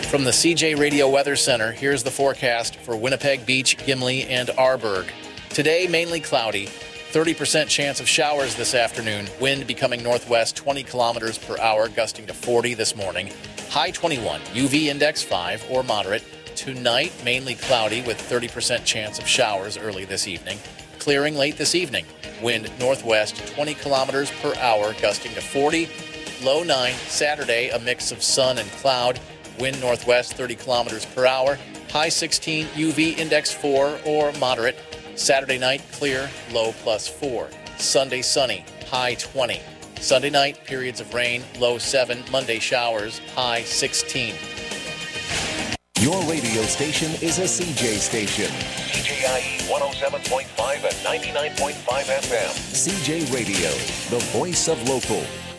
From the CJ Radio Weather Center, here's the forecast for Winnipeg Beach, Gimli, and Arborg. Today, mainly cloudy. 30% chance of showers this afternoon. Wind becoming northwest 20 kilometers per hour, gusting to 40 this morning. High 21, UV index 5 or moderate. Tonight, mainly cloudy with 30% chance of showers early this evening. Clearing late this evening. Wind northwest 20 kilometers per hour, gusting to 40. Low 9. Saturday, a mix of sun and cloud. Wind northwest 30 kilometers per hour. High 16, UV index 4 or moderate. Saturday night, clear, low +4. Sunday, sunny, high 20. Sunday night, periods of rain, low 7. Monday, showers, high 16. Your radio station is a CJ station. CJIE 107.5 and 99.5 FM. CJ Radio, the voice of local.